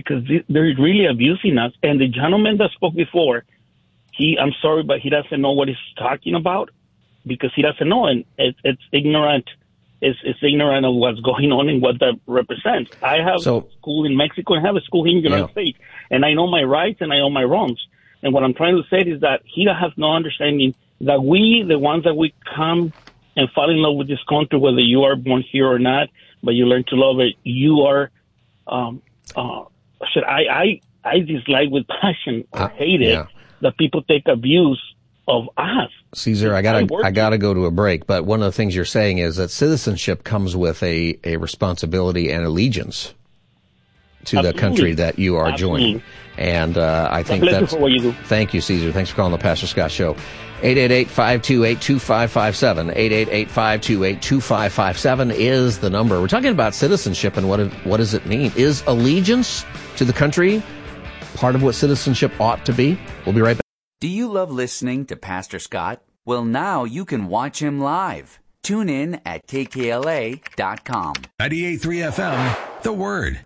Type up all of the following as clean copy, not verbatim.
because they're really abusing us. And the gentleman that spoke before, I'm sorry, but he doesn't know what he's talking about because he doesn't know, and it's ignorant. It's ignorant of what's going on and what that represents. I have school in Mexico and have a school in the United States, and I know my rights and I know my wrongs. And what I'm trying to say is that he has no understanding that we, the ones that we come and fall in love with this country, whether you are born here or not, but you learn to love it, you are, I dislike with passion or hate it that people take abuse of us. Caesar, I gotta go to a break, but one of the things you're saying is that citizenship comes with a responsibility and allegiance to the country that you are joining. And I think that's... for what you do. Thank you, Caesar. Thanks for calling the Pastor Scott Show. 888-528-2557. 888-528-2557 is the number. We're talking about citizenship and what does it mean? Is allegiance to the country part of what citizenship ought to be? We'll be right back. Do you love listening to Pastor Scott? Well, now you can watch him live. Tune in at kkla.com. 98.3 FM, The Word.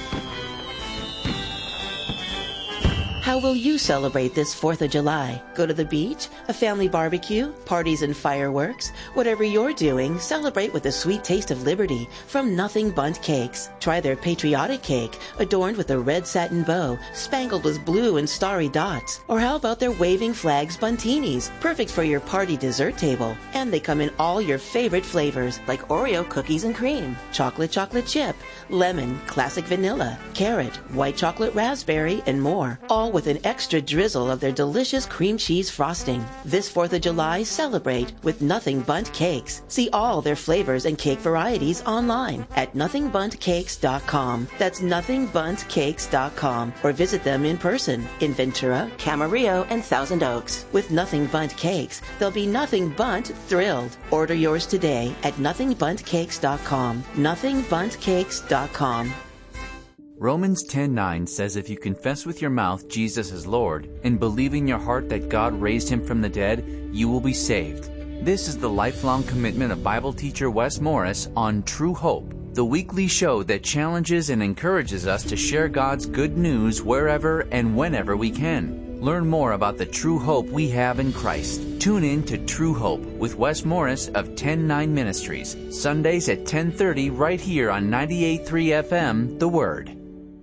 How will you celebrate this 4th of July? Go to the beach? A family barbecue? Parties and fireworks? Whatever you're doing, celebrate with the sweet taste of liberty from Nothing Bundt Cakes. Try their patriotic cake, adorned with a red satin bow, spangled with blue and starry dots. Or how about their waving flags buntinis, perfect for your party dessert table. And they come in all your favorite flavors, like Oreo cookies and cream, chocolate chip, lemon, classic vanilla, carrot, white chocolate raspberry, and more. All with an extra drizzle of their delicious cream cheese frosting. This 4th of July, celebrate with Nothing Bundt Cakes. See all their flavors and cake varieties online at nothingbundtcakes.com. That's nothingbundtcakes.com. Or visit them in person in Ventura, Camarillo, and Thousand Oaks. With Nothing Bundt Cakes, they'll be nothing but thrilled. Order yours today at nothingbundtcakes.com. nothingbundtcakes.com. Romans 10:9 says if you confess with your mouth Jesus is Lord and believe in your heart that God raised him from the dead, you will be saved. This is the lifelong commitment of Bible teacher Wes Morris on True Hope, the weekly show that challenges and encourages us to share God's good news wherever and whenever we can. Learn more about the true hope we have in Christ. Tune in to True Hope with Wes Morris of 10-9 Ministries, Sundays at 10:30 right here on 98.3 FM, The Word.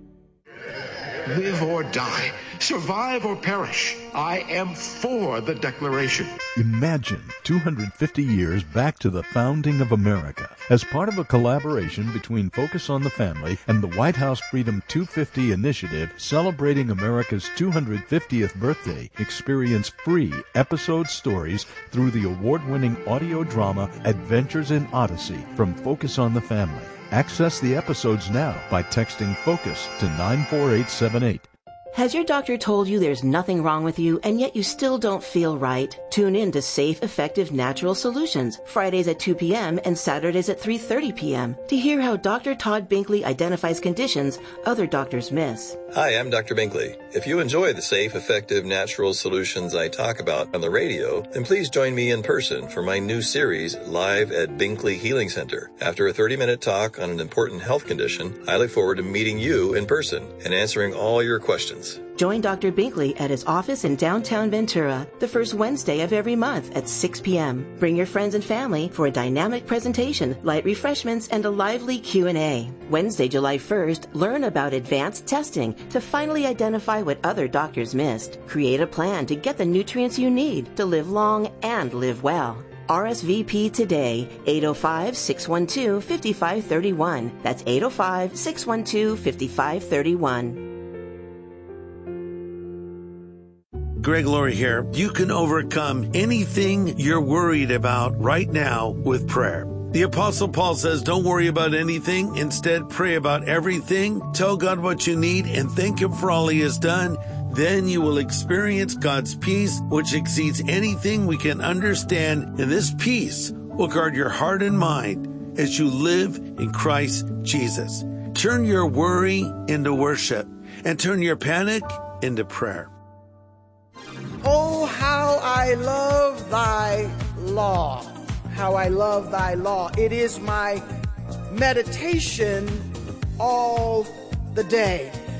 Live or die, survive or perish, I am for the Declaration. Imagine 250 years back to the founding of America. As part of a collaboration between Focus on the Family and the White House Freedom 250 initiative celebrating America's 250th birthday, experience free episode stories through the award-winning audio drama Adventures in Odyssey from Focus on the Family. Access the episodes now by texting FOCUS to 94878. Has your doctor told you there's nothing wrong with you and yet you still don't feel right? Tune in to Safe, Effective Natural Solutions, Fridays at 2 p.m. and Saturdays at 3:30 p.m. to hear how Dr. Todd Binkley identifies conditions other doctors miss. Hi, I'm Dr. Binkley. If you enjoy the safe, effective, natural solutions I talk about on the radio, then please join me in person for my new series, Live at Binkley Healing Center. After a 30-minute talk on an important health condition, I look forward to meeting you in person and answering all your questions. Join Dr. Binkley at his office in downtown Ventura the first Wednesday of every month at 6 p.m. Bring your friends and family for a dynamic presentation, light refreshments, and a lively Q&A. Wednesday, July 1st, learn about advanced testing to finally identify what other doctors missed. Create a plan to get the nutrients you need to live long and live well. RSVP today, 805-612-5531. That's 805-612-5531. Greg Laurie here. You can overcome anything you're worried about right now with prayer. The Apostle Paul says, don't worry about anything. Instead, pray about everything. Tell God what you need and thank Him for all He has done. Then you will experience God's peace, which exceeds anything we can understand. And this peace will guard your heart and mind as you live in Christ Jesus. Turn your worry into worship and turn your panic into prayer. Oh, how I love thy law. How I love thy law. It is my meditation all the day.